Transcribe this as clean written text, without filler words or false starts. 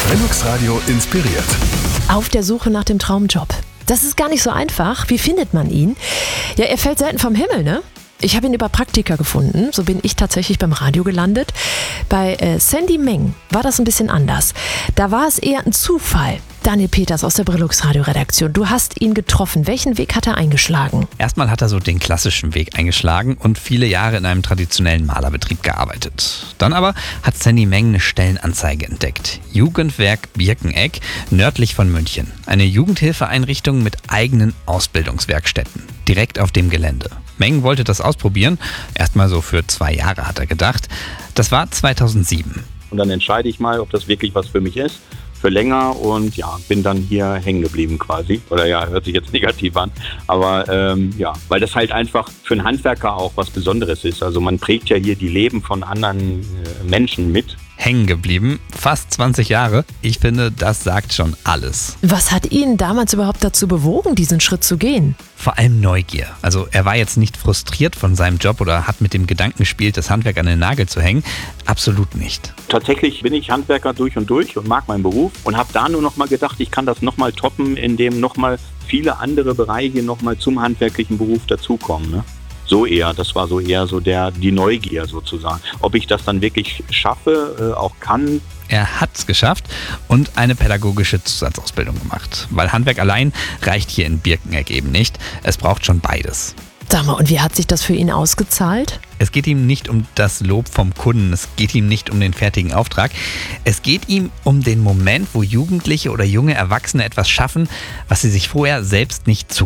Velux Radio inspiriert. Auf der Suche nach dem Traumjob. Das ist gar nicht so einfach. Wie findet man ihn? Ja, er fällt selten vom Himmel, ne? Ich habe ihn über Praktika gefunden. So bin ich tatsächlich beim Radio gelandet. Bei Sandy Meng war das ein bisschen anders. Da war es eher ein Zufall. Daniel Peters aus der Velux Radio Redaktion. Du hast ihn getroffen. Welchen Weg hat er eingeschlagen? Erstmal hat er so den klassischen Weg eingeschlagen und viele Jahre in einem traditionellen Malerbetrieb gearbeitet. Dann aber hat Sandy Meng eine Stellenanzeige entdeckt. Jugendwerk Birkeneck, nördlich von München. Eine Jugendhilfeeinrichtung mit eigenen Ausbildungswerkstätten. Direkt auf dem Gelände. Meng wollte das ausprobieren. Erstmal so für 2 Jahre hat er gedacht. Das war 2007. Und dann entscheide ich mal, ob das wirklich was für mich ist. Für länger und ja, bin dann hier hängen geblieben quasi. Oder ja, hört sich jetzt negativ an. Aber weil das halt einfach für einen Handwerker auch was Besonderes ist. Also man prägt ja hier die Leben von anderen Menschen mit. Hängen geblieben, fast 20 Jahre. Ich finde, das sagt schon alles. Was hat ihn damals überhaupt dazu bewogen, diesen Schritt zu gehen? Vor allem Neugier. Also er war jetzt nicht frustriert von seinem Job oder hat mit dem Gedanken gespielt, das Handwerk an den Nagel zu hängen. Absolut nicht. Tatsächlich bin ich Handwerker durch und mag meinen Beruf und habe da nur noch mal gedacht, ich kann das noch mal toppen, indem noch mal viele andere Bereiche noch mal zum handwerklichen Beruf dazukommen, ne? Das war so eher so die Neugier sozusagen. Ob ich das dann wirklich schaffe, auch kann. Er hat's geschafft und eine pädagogische Zusatzausbildung gemacht. Weil Handwerk allein reicht hier in Birkeneck eben nicht. Es braucht schon beides. Sag mal, und wie hat sich das für ihn ausgezahlt? Es geht ihm nicht um das Lob vom Kunden, es geht ihm nicht um den fertigen Auftrag. Es geht ihm um den Moment, wo Jugendliche oder junge Erwachsene etwas schaffen, was sie sich vorher selbst nicht